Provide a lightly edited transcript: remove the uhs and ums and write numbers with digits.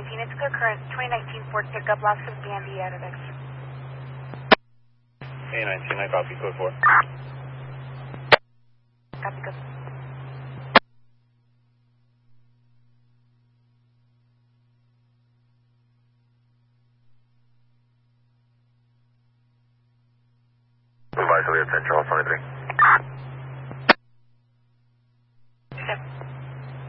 2019. It's a current 2019 Ford pickup, last of Dandy out of X. A19, I copy, code 4. Copy, code. Goodbye, Juliet Central, 23.